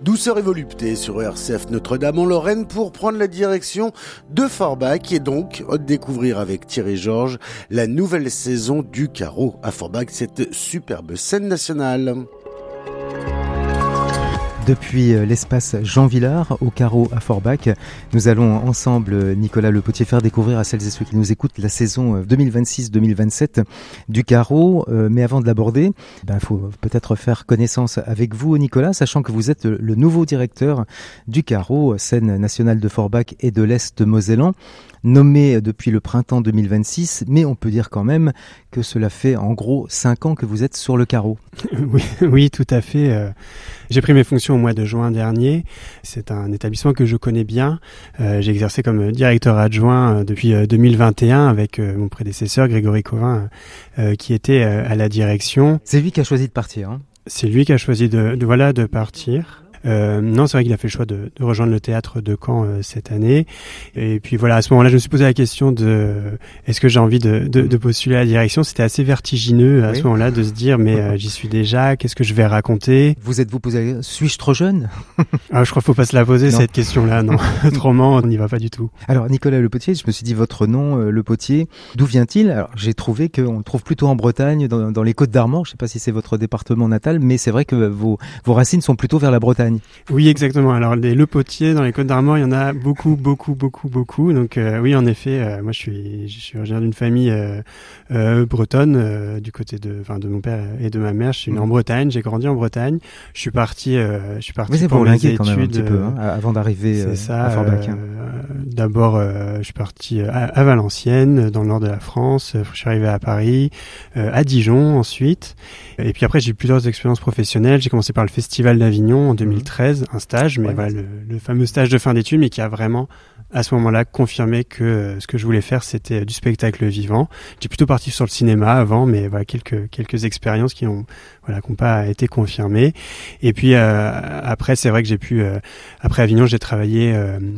Douceur et volupté sur RCF Notre-Dame en Lorraine pour prendre la direction de Forbach et donc découvrir avec Thierry Georges la nouvelle saison du Carreau à Forbach, cette superbe scène nationale. Depuis l'espace Jean Villard au Carreau à Forbach, nous allons ensemble, Nicolas Le Potier, faire découvrir à celles et ceux qui nous écoutent la saison 2026-2027 du Carreau. Mais avant de l'aborder, il faut peut-être faire connaissance avec vous, Nicolas, sachant que vous êtes le nouveau directeur du Carreau, scène nationale de Forbach et de l'Est mosellan, nommé depuis le printemps 2026, mais on peut dire quand même que cela fait en gros 5 ans que vous êtes sur le Carreau. Oui, tout à fait. J'ai pris mes fonctions au mois de juin dernier. C'est un établissement que je connais bien. J'ai exercé comme directeur adjoint depuis 2021 avec mon prédécesseur Grégory Covin qui était à la direction. C'est lui qui a choisi de partir, hein ? C'est lui qui a choisi de partir. Non, c'est vrai qu'il a fait le choix de rejoindre le théâtre de Caen cette année. Et puis voilà, à ce moment-là, je me suis posé la question de est-ce que j'ai envie de postuler à la direction. C'était assez vertigineux à ce moment-là de se dire mais j'y suis déjà, qu'est-ce que je vais raconter. Vous êtes-vous posé, suis-je trop jeune? Je crois qu'il faut pas se la poser cette question-là, non. Autrement, on n'y va pas du tout. Alors Nicolas Le Potier, je me suis dit votre nom, Le Potier, d'où vient-il? Alors j'ai trouvé qu'on le trouve plutôt en Bretagne, dans les Côtes-d'Armor. Je sais pas si c'est votre département natal, mais c'est vrai que vos racines sont plutôt vers la Bretagne. Oui, exactement. Alors, les Le Potier dans les Côtes-d'Armor, il y en a beaucoup. Donc, oui, en effet, moi, je suis originaire d'une famille bretonne, du côté de mon père et de ma mère. Je suis né en Bretagne, j'ai grandi en Bretagne. Je suis parti pour mes études. Quand même un petit peu, avant d'arriver à Forbach. D'abord, je suis parti à Valenciennes, dans le nord de la France. Je suis arrivé à Paris, à Dijon ensuite. Et puis après, j'ai eu plusieurs expériences professionnelles. J'ai commencé par le Festival d'Avignon en 2013, un stage, mais voilà, le fameux stage de fin d'études, mais qui a vraiment, à ce moment-là, confirmé que ce que je voulais faire, c'était du spectacle vivant. J'ai plutôt parti sur le cinéma avant, mais voilà, quelques expériences qui n'ont pas été confirmées. Et puis après, c'est vrai que j'ai pu, après Avignon, j'ai travaillé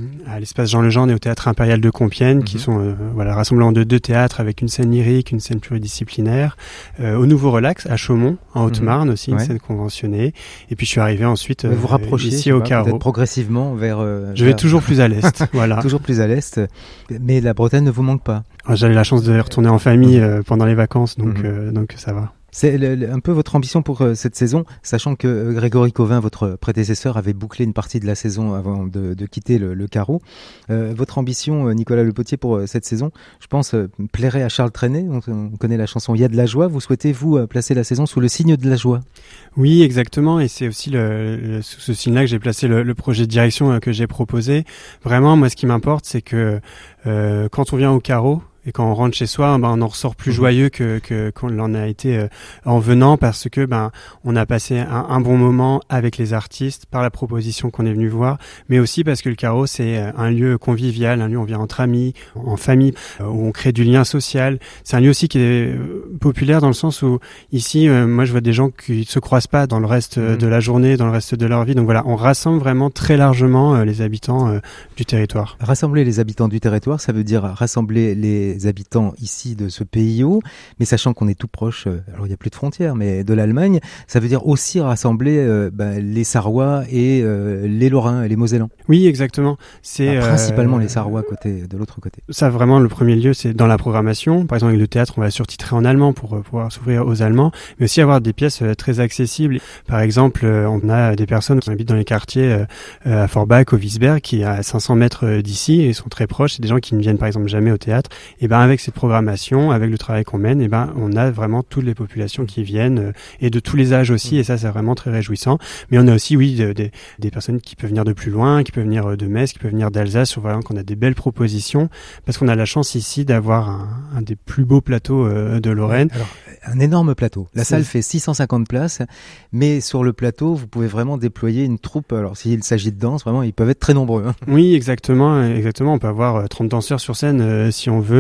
à l'espace Jean Lejeune et au Théâtre Impérial de Compiègne, qui sont rassemblant de deux théâtres avec une scène lyrique, une scène pluridisciplinaire, au Nouveau Relax à Chaumont, en Haute-Marne aussi, une scène conventionnée. Et puis je suis arrivé ensuite vous rapprochez ici au Carreau. Progressivement vers. Je vais toujours plus à l'est, voilà. Toujours plus à l'est, mais la Bretagne ne vous manque pas. J'avais la chance de retourner en famille pendant les vacances, donc ça va. C'est un peu votre ambition pour cette saison, sachant que Grégory Covin, votre prédécesseur, avait bouclé une partie de la saison avant de quitter le Carreau. Votre ambition, Nicolas Le Potier, pour cette saison, je pense, plairait à Charles Trenet. On connaît la chanson « Il y a de la joie ». Vous souhaitez, vous, placer la saison sous le signe de la joie? Oui, exactement. Et c'est aussi sous ce signe-là que j'ai placé le projet de direction que j'ai proposé. Vraiment, moi, ce qui m'importe, c'est que quand on vient au Carreau, et quand on rentre chez soi, on en ressort plus joyeux qu'on l'en a été en venant, parce que on a passé un bon moment avec les artistes par la proposition qu'on est venu voir, mais aussi parce que le Carreau, c'est un lieu convivial, un lieu où on vient entre amis, en famille, où on crée du lien social. C'est un lieu aussi qui est populaire dans le sens où ici, moi je vois des gens qui se croisent pas dans le reste de la journée, dans le reste de leur vie. Donc voilà, on rassemble vraiment très largement les habitants du territoire. Rassembler les habitants du territoire, ça veut dire rassembler les habitants ici de ce PIO, mais sachant qu'on est tout proche, alors il n'y a plus de frontières, mais de l'Allemagne, ça veut dire aussi rassembler les Sarrois et les Lorrains et les Mosellans. Oui, exactement. C'est principalement les Sarrois de l'autre côté. Ça, vraiment, le premier lieu, c'est dans la programmation. Par exemple, avec le théâtre, on va surtitrer en allemand pour pouvoir s'ouvrir aux Allemands, mais aussi avoir des pièces très accessibles. Par exemple, on a des personnes qui habitent dans les quartiers à Forbach, au Wiesberg, qui est à 500 mètres d'ici et sont très proches. C'est des gens qui ne viennent par exemple jamais au théâtre. Et avec cette programmation, avec le travail qu'on mène, on a vraiment toutes les populations qui viennent et de tous les âges aussi, et ça c'est vraiment très réjouissant. Mais on a aussi des personnes qui peuvent venir de plus loin, qui peuvent venir de Metz, qui peuvent venir d'Alsace. Vraiment qu'on a des belles propositions, parce qu'on a la chance ici d'avoir un des plus beaux plateaux de Lorraine. Alors, un énorme plateau. La salle fait 650 places, mais sur le plateau, vous pouvez vraiment déployer une troupe. Alors s'il s'agit de danse, vraiment, ils peuvent être très nombreux. Oui, exactement. On peut avoir 30 danseurs sur scène si on veut.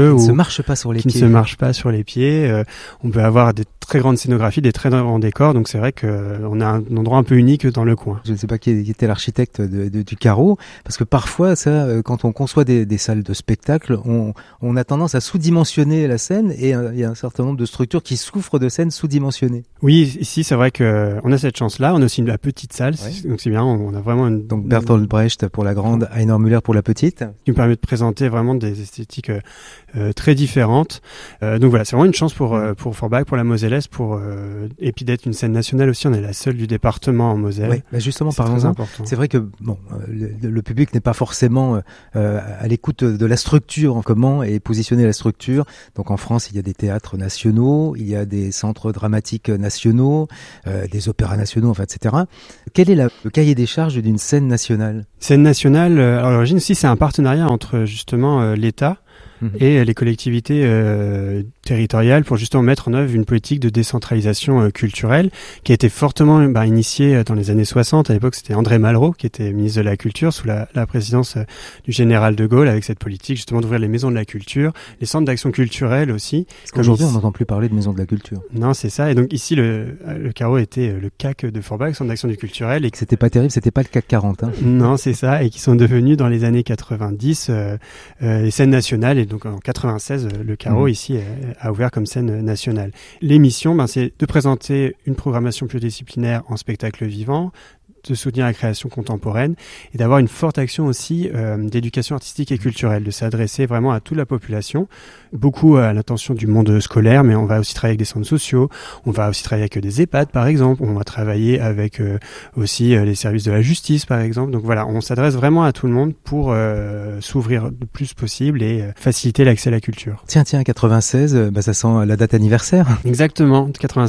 lieu qui ne se marche pas sur les pieds. Qui ne se marche pas sur les pieds. On peut avoir des très grandes scénographies, des très grands décors. Donc c'est vrai qu'on a un endroit un peu unique dans le coin. Je ne sais pas qui était l'architecte du carreau, parce que parfois, quand on conçoit des salles de spectacle, on a tendance à sous-dimensionner la scène, et il y a un certain nombre de structures qui souffrent de scènes sous-dimensionnées. Oui, ici c'est vrai qu'on a cette chance-là. On a aussi la petite salle, donc c'est bien. On a vraiment donc Bertolt Brecht pour la grande, Heiner Müller pour la petite, qui nous permet de présenter vraiment des esthétiques très différentes. Donc voilà, c'est vraiment une chance pour Forbach, pour la Moselle, et puis d'être une scène nationale aussi. On est la seule du département en Moselle. Oui, bah justement, parlons-en. C'est vrai que le public n'est pas forcément à l'écoute de la structure, comment est positionnée la structure. Donc en France, il y a des théâtres nationaux, il y a des centres dramatiques nationaux, des opéras nationaux, enfin, etc. Quel est le cahier des charges d'une scène nationale ? Scène nationale, à l'origine aussi, c'est un partenariat entre justement l'État et les collectivités territoriales pour justement mettre en œuvre une politique de décentralisation culturelle qui a été fortement initiée dans les années 60. À l'époque, c'était André Malraux qui était ministre de la Culture sous la présidence du général de Gaulle, avec cette politique justement d'ouvrir les maisons de la culture, les centres d'action culturelle aussi. Aujourd'hui, on n'entend plus parler de maisons de la culture. Non, c'est ça. Et donc ici, le carreau était le CAC de Forbach, centre d'action du culturel. Et c'était pas terrible, c'était pas le CAC 40. Hein. Non, c'est ça. Et qui sont devenus dans les années 90 les scènes nationales. Et donc en 96, le carreau ici a ouvert comme scène nationale. L'émission, c'est de présenter une programmation pluridisciplinaire en spectacle vivant, de soutenir la création contemporaine et d'avoir une forte action aussi d'éducation artistique et culturelle, de s'adresser vraiment à toute la population, beaucoup à l'intention du monde scolaire, mais on va aussi travailler avec des centres sociaux, on va aussi travailler avec des EHPAD par exemple, on va travailler avec aussi les services de la justice par exemple. Donc voilà, on s'adresse vraiment à tout le monde pour s'ouvrir le plus possible et faciliter l'accès à la culture. Tiens, 96, ça sent la date anniversaire. Exactement,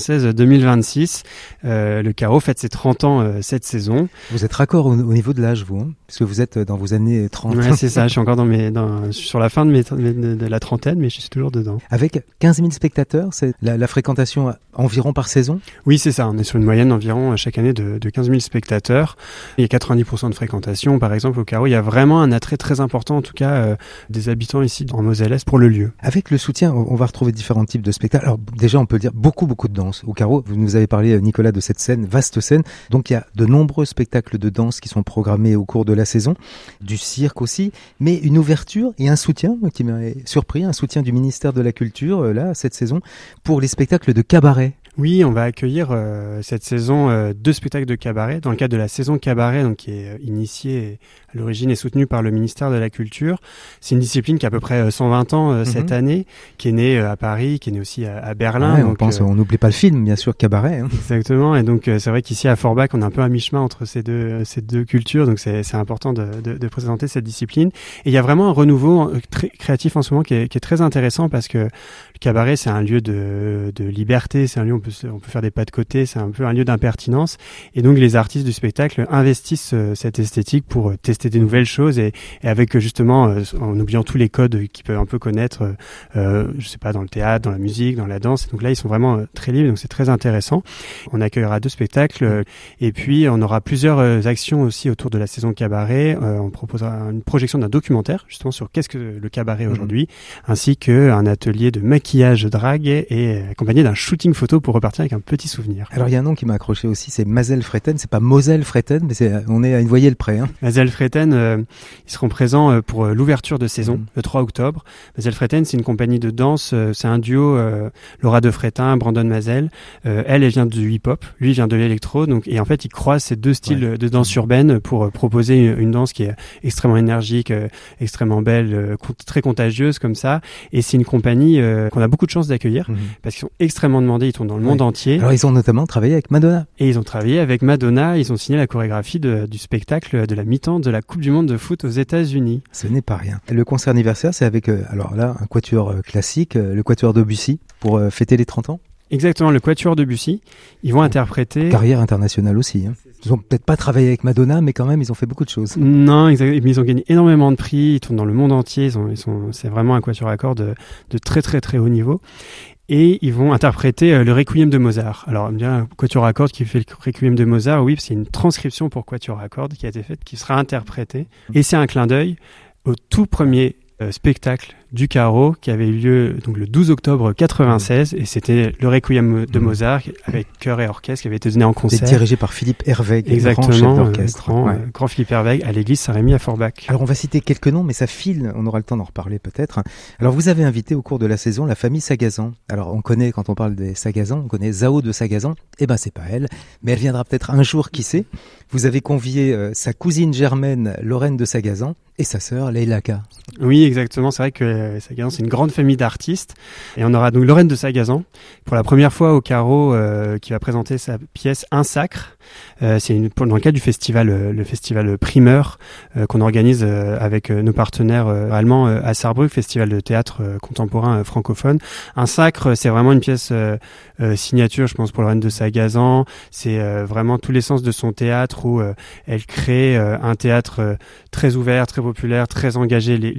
96-2026, le carreau fête ses 30 ans cette saison. Vous êtes raccord au niveau de l'âge, vous, hein, puisque vous êtes dans vos années 30. Ouais, c'est ça, je suis encore sur la fin de la trentaine, mais je suis toujours dedans. Avec 15 000 spectateurs, c'est la fréquentation environ par saison ? Oui, c'est ça, on est sur une moyenne environ chaque année de 15 000 spectateurs. Il y a 90% de fréquentation, par exemple, au carreau. Il y a vraiment un attrait très important, en tout cas, des habitants ici en Moselle-Est pour le lieu. Avec le soutien, on va retrouver différents types de spectacles. Alors déjà, on peut dire beaucoup de danse. Au carreau, vous nous avez parlé, Nicolas, de cette scène, vaste scène. Donc il y a de nombreux spectacles de danse qui sont programmés au cours de la saison, du cirque aussi, mais une ouverture et un soutien qui m'a surpris, un soutien du ministère de la Culture, là, cette saison, pour les spectacles de cabaret. Oui, on va accueillir cette saison 2 spectacles de cabaret dans le cadre de la saison cabaret, donc qui est initiée à l'origine et soutenue par le ministère de la Culture. C'est une discipline qui a à peu près 120 ans cette année, qui est née à Paris, qui est née aussi à Berlin. Ouais, donc, on n'oublie pas le film, bien sûr, cabaret. Hein. Exactement, et donc c'est vrai qu'ici à Forbach, on est un peu à mi-chemin entre ces deux cultures, donc c'est important de présenter cette discipline. Et il y a vraiment un renouveau très créatif en ce moment qui est très intéressant, parce que le cabaret, c'est un lieu de liberté, c'est un lieu où on peut faire des pas de côté, c'est un peu un lieu d'impertinence, et donc les artistes du spectacle investissent cette esthétique pour tester des nouvelles choses, et avec justement en oubliant tous les codes qu'ils peuvent un peu connaître, je sais pas, dans le théâtre, dans la musique, dans la danse. Donc là, ils sont vraiment très libres, donc c'est très intéressant. On accueillera 2 spectacles, et puis on aura plusieurs actions aussi autour de la saison cabaret. On proposera une projection d'un documentaire justement sur qu'est-ce que le cabaret aujourd'hui, ainsi qu'un atelier de maquillage drague et accompagné d'un shooting photo pour repartir avec un petit souvenir. Alors il y a un nom qui m'a accroché aussi, c'est Mazel Freten. C'est pas Moselle Freten, mais on est à une voyelle près. Hein. Mazel Freten, ils seront présents pour l'ouverture de saison le 3 octobre. Mazel Freten, c'est une compagnie de danse, c'est un duo, Laura de Fretin, Brandon Mazel. Elle vient du hip-hop, lui vient de l'électro, donc, et en fait ils croisent ces deux styles de danse urbaine pour proposer une danse qui est extrêmement énergique, extrêmement belle, très contagieuse comme ça. Et c'est une compagnie qu'on a beaucoup de chance d'accueillir parce qu'ils sont extrêmement demandés, ils tournent dans le monde entier. Alors ils ont notamment travaillé avec Madonna. Et ils ont travaillé avec Madonna, ils ont signé la chorégraphie du spectacle de la mi-temps de la Coupe du Monde de foot aux États-Unis. Ce n'est pas rien. Le concert anniversaire, c'est avec alors là un quatuor classique, le quatuor Debussy, pour fêter les 30 ans. Exactement, le quatuor Debussy. Ils vont interpréter... Carrière internationale aussi. Hein. Ils ont peut-être pas travaillé avec Madonna, mais quand même, ils ont fait beaucoup de choses. Non, ils ont gagné énormément de prix, ils tournent dans le monde entier, c'est vraiment un quatuor à cordes de très très très haut niveau. Et ils vont interpréter le Requiem de Mozart. Alors, bien, quatuor à cordes qui fait le Requiem de Mozart, oui, c'est une transcription pour quatuor à cordes qui a été faite, qui sera interprétée. Et c'est un clin d'œil au tout premier spectacle du Carreau qui avait eu lieu donc le 12 octobre 96 et c'était le Requiem de Mozart avec chœur et orchestre qui avait été donné en concert. C'était dirigé par Philippe Herweg, exactement, grand chef d'orchestre. Grand Philippe Herweg à l'église Saint-Rémy à Forbach. Alors on va citer quelques noms, mais ça file, on aura le temps d'en reparler peut-être. Alors vous avez invité au cours de la saison la famille Sagazan. Alors on connaît, quand on parle des Sagazan, on connaît Zao de Sagazan. Eh ben c'est pas elle, mais elle viendra peut-être un jour, qui sait. Vous avez convié sa cousine germaine Lorraine de Sagazan et sa sœur Leila K. Oui, exactement. C'est vrai que Sagazan, c'est une grande famille d'artistes. Et on aura donc Lorraine de Sagazan, pour la première fois au Carreau, qui va présenter sa pièce Un Sacre. C'est dans le cadre du festival, le festival Primeur, qu'on organise avec nos partenaires allemands à Saarbrück, festival de théâtre contemporain francophone. Un Sacre, c'est vraiment une pièce signature, je pense, pour Lorraine de Sagazan. C'est vraiment tout l'essence de son théâtre où elle crée un théâtre très ouvert, très populaire, très engagé. Les